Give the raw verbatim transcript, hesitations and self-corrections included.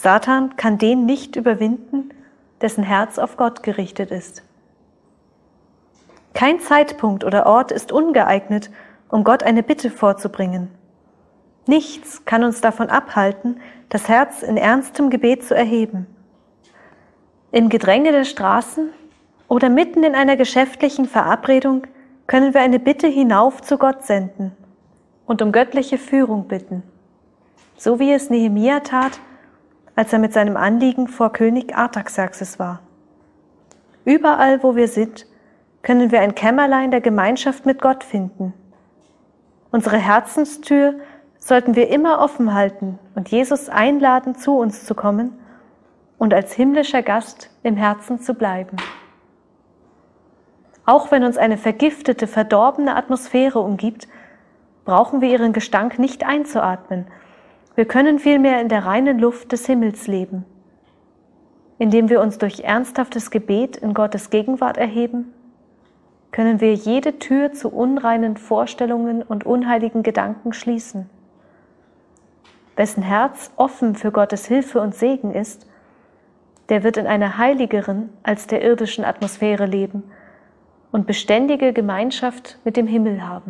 Satan kann den nicht überwinden, dessen Herz auf Gott gerichtet ist. Kein Zeitpunkt oder Ort ist ungeeignet, um Gott eine Bitte vorzubringen. Nichts kann uns davon abhalten, das Herz in ernstem Gebet zu erheben. Im Gedränge der Straßen oder mitten in einer geschäftlichen Verabredung können wir eine Bitte hinauf zu Gott senden und um göttliche Führung bitten, so wie es Nehemia tat, als er mit seinem Anliegen vor König Artaxerxes war. Überall, wo wir sind, können wir ein Kämmerlein der Gemeinschaft mit Gott finden. Unsere Herzenstür sollten wir immer offen halten und Jesus einladen, zu uns zu kommen und als himmlischer Gast im Herzen zu bleiben. Auch wenn uns eine vergiftete, verdorbene Atmosphäre umgibt, brauchen wir ihren Gestank nicht einzuatmen. Wir können vielmehr in der reinen Luft des Himmels leben. Indem wir uns durch ernsthaftes Gebet in Gottes Gegenwart erheben, können wir jede Tür zu unreinen Vorstellungen und unheiligen Gedanken schließen. Wessen Herz offen für Gottes Hilfe und Segen ist, der wird in einer heiligeren als der irdischen Atmosphäre leben und beständige Gemeinschaft mit dem Himmel haben.